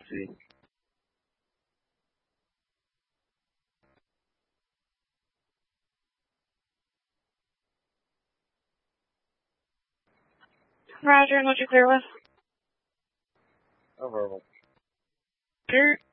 See. Roger, and what'd you clear with? No verbal. Sure.